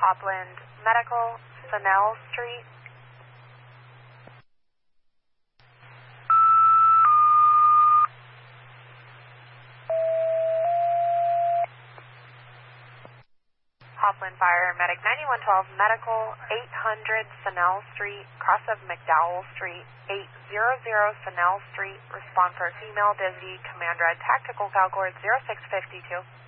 Hopland Medical, Fennell Street. Hopland Fire Medic 9112 Medical, 800 Fennell Street, cross of McDowell Street, 800 Fennell Street. Respond for female busy, command red tactical Falcor 0652.